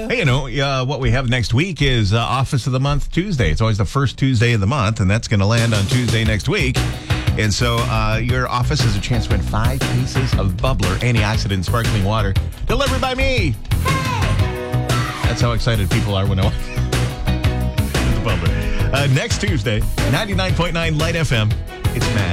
Hey, what we have next week is Office of the Month Tuesday. It's always the first Tuesday of the month, and that's going to land on Tuesday next week. And so your office has a chance to win 5 cases of Bubbler antioxidant sparkling water delivered by me. That's how excited people are when I the Bubbler. Next Tuesday, 99.9 Light FM. It's Matt.